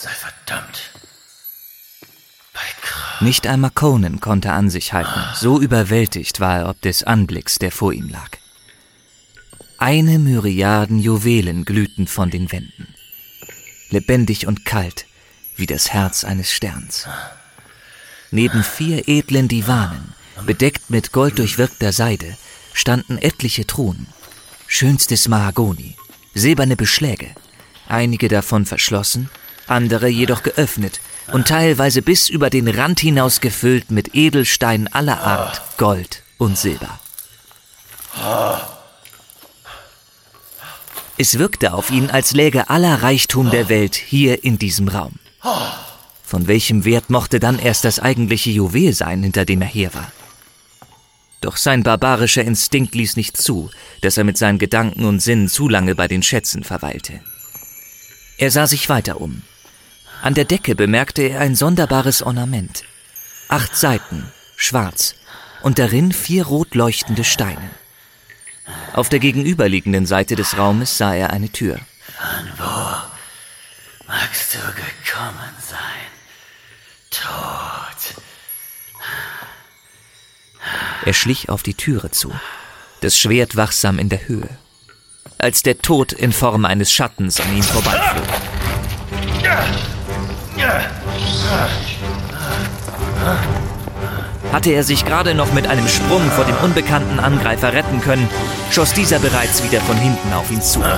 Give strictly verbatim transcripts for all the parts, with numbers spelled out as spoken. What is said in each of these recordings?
sei verdammt. Nicht einmal Conan konnte an sich halten. So überwältigt war er ob des Anblicks, der vor ihm lag. Eine Myriaden Juwelen glühten von den Wänden. Lebendig und kalt, wie das Herz eines Sterns. Neben vier edlen Divanen, bedeckt mit golddurchwirkter Seide, standen etliche Thronen. Schönstes Mahagoni, silberne Beschläge, einige davon verschlossen, andere jedoch geöffnet und teilweise bis über den Rand hinaus gefüllt mit Edelsteinen aller Art, Gold und Silber. Es wirkte auf ihn, als läge aller Reichtum der Welt hier in diesem Raum. Von welchem Wert mochte dann erst das eigentliche Juwel sein, hinter dem er her war? Doch sein barbarischer Instinkt ließ nicht zu, dass er mit seinen Gedanken und Sinnen zu lange bei den Schätzen verweilte. Er sah sich weiter um. An der Decke bemerkte er ein sonderbares Ornament. Acht Seiten, schwarz, und darin vier rot leuchtende Steine. Auf der gegenüberliegenden Seite des Raumes sah er eine Tür. Von wo magst du gekommen sein, Tod? Er schlich auf die Türe zu, das Schwert wachsam in der Höhe, als der Tod in Form eines Schattens an ihm vorbeiflog. Hatte er sich gerade noch mit einem Sprung vor dem unbekannten Angreifer retten können, schoss dieser bereits wieder von hinten auf ihn zu.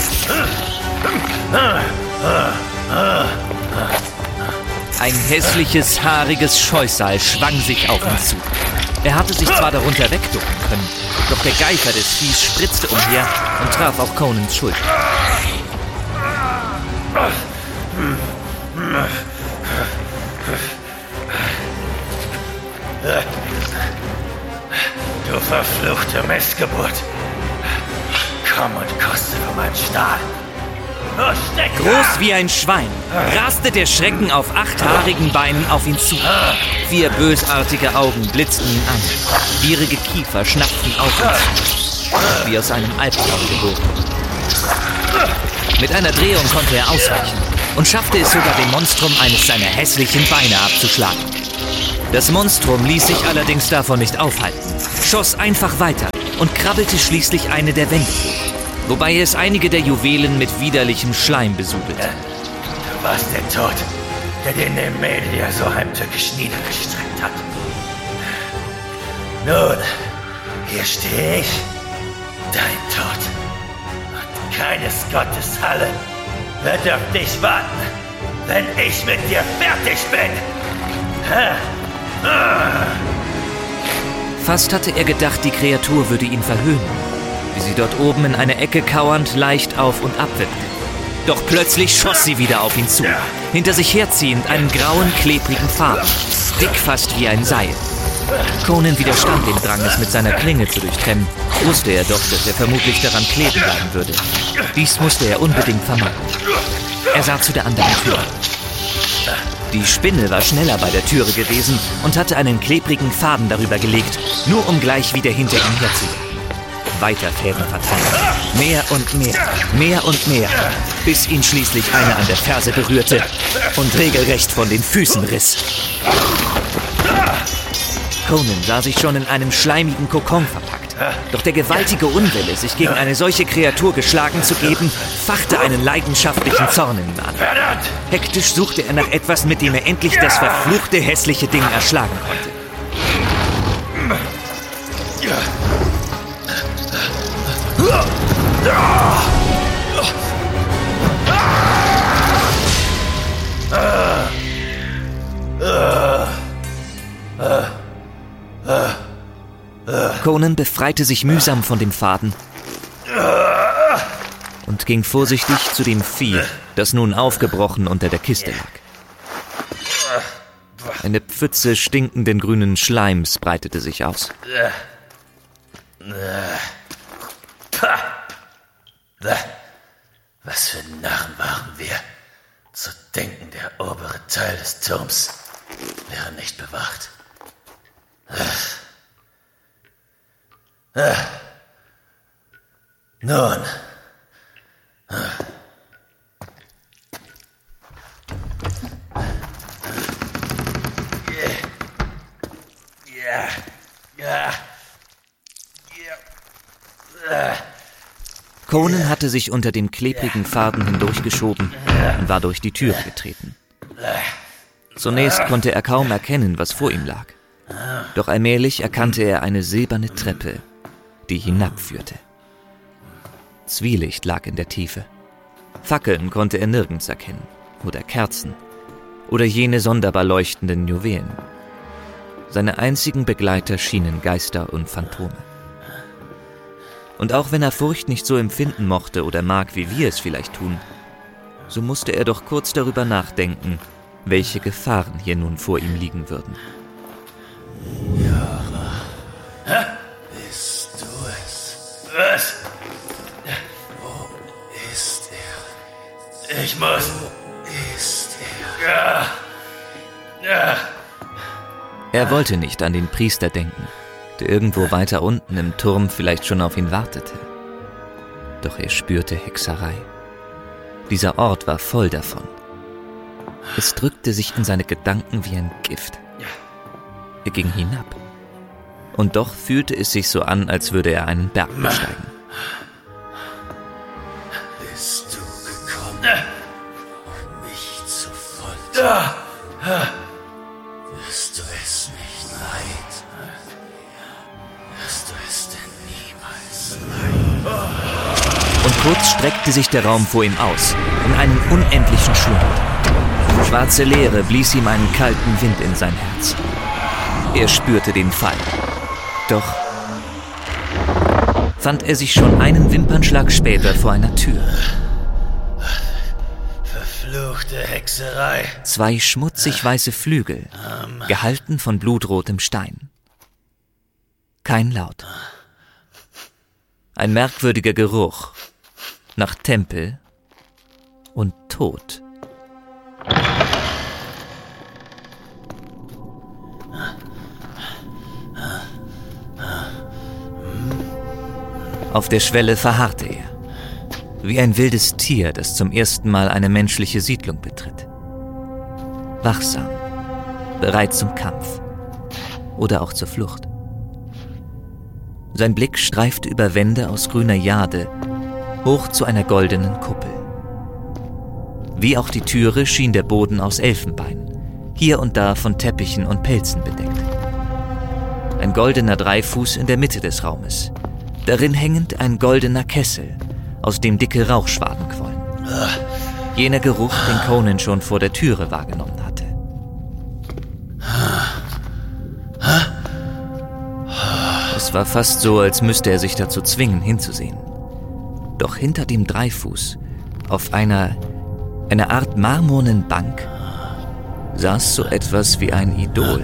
Ein hässliches, haariges Scheusal schwang sich auf ihn zu. Er hatte sich zwar darunter wegducken können, doch der Geifer des Viehs spritzte umher und traf auch Conans Schulter. Du verfluchte Missgeburt. Komm und koste von meinem Stahl. Groß wie ein Schwein raste der Schrecken auf acht haarigen Beinen auf ihn zu. Vier bösartige Augen blitzten ihn an. Gierige Kiefer schnappten auf ihn, wie aus einem Albtraum geboren. Mit einer Drehung konnte er ausweichen und schaffte es sogar, dem Monstrum eines seiner hässlichen Beine abzuschlagen. Das Monstrum ließ sich allerdings davon nicht aufhalten, schoss einfach weiter und krabbelte schließlich eine der Wände hoch, wobei es einige der Juwelen mit widerlichem Schleim besudelte. Du warst der Tod, der den Nemedia so heimtückisch niedergestreckt hat. Nun, hier stehe ich, dein Tod. Und keines Gottes Halle wird auf dich warten, wenn ich mit dir fertig bin. Fast hatte er gedacht, die Kreatur würde ihn verhöhnen, wie sie dort oben in einer Ecke kauernd leicht auf und ab wippte. Doch plötzlich schoss sie wieder auf ihn zu, hinter sich herziehend einen grauen, klebrigen Faden, dick fast wie ein Seil. Conan widerstand dem Drang, es mit seiner Klinge zu durchtrennen, wusste er doch, dass er vermutlich daran kleben bleiben würde. Dies musste er unbedingt vermeiden. Er sah zu der anderen Tür. Die Spinne war schneller bei der Türe gewesen und hatte einen klebrigen Faden darüber gelegt, nur um gleich wieder hinter ihm herzugehen. Weiter Fäden verteilen. Mehr und mehr, mehr und mehr, bis ihn schließlich einer an der Ferse berührte und regelrecht von den Füßen riss. Conan sah sich schon in einem schleimigen Kokon verpackt. Doch der gewaltige Unwille, sich gegen eine solche Kreatur geschlagen zu geben, fachte einen leidenschaftlichen Zorn in ihm an. Hektisch suchte er nach etwas, mit dem er endlich das verfluchte, hässliche Ding erschlagen konnte. Conan befreite sich mühsam von dem Faden und ging vorsichtig zu dem Vieh, das nun aufgebrochen unter der Kiste lag. Eine Pfütze stinkenden grünen Schleims breitete sich aus. Was für Narren waren wir, zu denken, der obere Teil des Turms wäre nicht bewacht. Nun. Ja. Ja. Ja. Conan hatte sich unter dem klebrigen Faden hindurchgeschoben und war durch die Tür getreten. Zunächst konnte er kaum erkennen, was vor ihm lag. Doch allmählich erkannte er eine silberne Treppe, die hinabführte. Zwielicht lag in der Tiefe. Fackeln konnte er nirgends erkennen, oder Kerzen, oder jene sonderbar leuchtenden Juwelen. Seine einzigen Begleiter schienen Geister und Phantome. Und auch wenn er Furcht nicht so empfinden mochte oder mag, wie wir es vielleicht tun, so musste er doch kurz darüber nachdenken, welche Gefahren hier nun vor ihm liegen würden. Yara, Hä? Bist du es? Was? Wo ist er? Ich muss. Wo ist er? Ja. Ja. Er wollte nicht an den Priester denken, der irgendwo weiter unten im Turm vielleicht schon auf ihn wartete. Doch er spürte Hexerei. Dieser Ort war voll davon. Es drückte sich in seine Gedanken wie ein Gift. Er ging hinab. Und doch fühlte es sich so an, als würde er einen Berg besteigen. Bist du gekommen, um mich zu foltern? Wirst du es nicht leid? Wirst du es denn niemals leid? Und kurz streckte sich der Raum vor ihm aus, in einen unendlichen Schlund. Schwarze Leere blies ihm einen kalten Wind in sein Herz. Er spürte den Fall. Doch fand er sich schon einen Wimpernschlag später vor einer Tür. Verfluchte Hexerei. Zwei schmutzig weiße Flügel, gehalten von blutrotem Stein. Kein Laut. Ein merkwürdiger Geruch nach Tempel und Tod. Auf der Schwelle verharrte er, wie ein wildes Tier, das zum ersten Mal eine menschliche Siedlung betritt. Wachsam, bereit zum Kampf oder auch zur Flucht. Sein Blick streifte über Wände aus grüner Jade hoch zu einer goldenen Kuppel. Wie auch die Türe schien der Boden aus Elfenbein, hier und da von Teppichen und Pelzen bedeckt. Ein goldener Dreifuß in der Mitte des Raumes, darin hängend ein goldener Kessel, aus dem dicke Rauchschwaden quollen. Jener Geruch, den Conan schon vor der Türe wahrgenommen hatte. Es war fast so, als müsste er sich dazu zwingen, hinzusehen. Doch hinter dem Dreifuß, auf einer, einer Art marmornen Bank, saß so etwas wie ein Idol.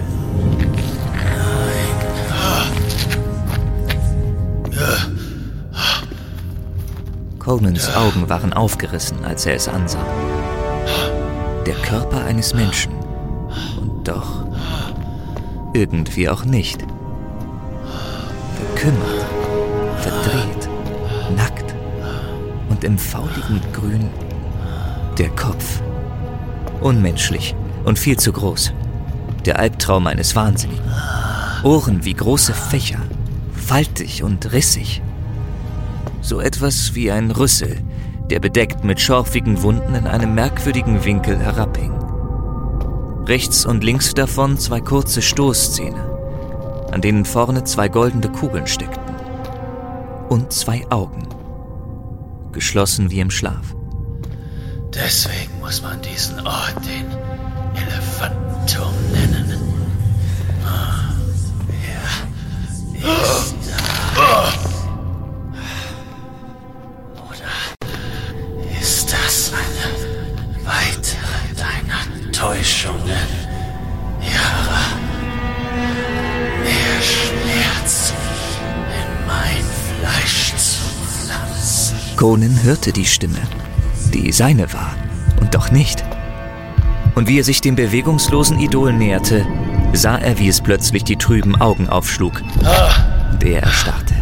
Conans Augen waren aufgerissen, als er es ansah. Der Körper eines Menschen. Und doch irgendwie auch nicht. Verkümmert, verdreht, nackt und im fauligen Grün der Kopf. Unmenschlich und viel zu groß. Der Albtraum eines Wahnsinnigen. Ohren wie große Fächer, faltig und rissig. So etwas wie ein Rüssel, der bedeckt mit schorfigen Wunden in einem merkwürdigen Winkel herabhing. Rechts und links davon zwei kurze Stoßzähne, an denen vorne zwei goldene Kugeln steckten. Und zwei Augen, geschlossen wie im Schlaf. Deswegen muss man diesen Ort den Elefantenturm nennen. Wer ist da? Oder ist das eine weitere deiner Täuschungen, Yara? Mehr Schmerz in mein Fleisch zu pflanzen. Conan hörte die Stimme, die seine war, und doch nicht. Und wie er sich dem bewegungslosen Idol näherte, sah er, wie es plötzlich die trüben Augen aufschlug, und er erstarrte.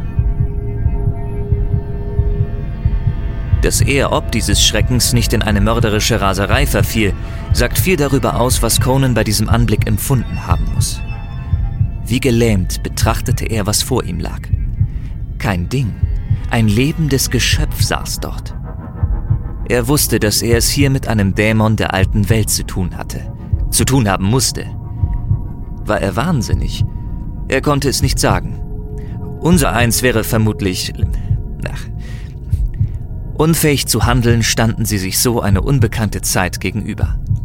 Dass er ob dieses Schreckens nicht in eine mörderische Raserei verfiel, sagt viel darüber aus, was Conan bei diesem Anblick empfunden haben muss. Wie gelähmt betrachtete er, was vor ihm lag. Kein Ding, ein lebendes Geschöpf saß dort. Er wusste, dass er es hier mit einem Dämon der alten Welt zu tun hatte, zu tun haben musste. War er wahnsinnig? Er konnte es nicht sagen. Unser Eins wäre vermutlich... Ach. Unfähig zu handeln, standen sie sich so eine unbekannte Zeit gegenüber.